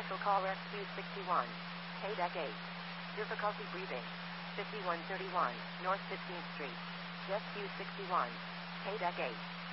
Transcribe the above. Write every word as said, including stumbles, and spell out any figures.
Special call Rescue sixty-one. K-Deck eight. Difficulty breathing. fifty-one thirty-one, North fifteenth Street. Rescue sixty-one. K-Deck eight.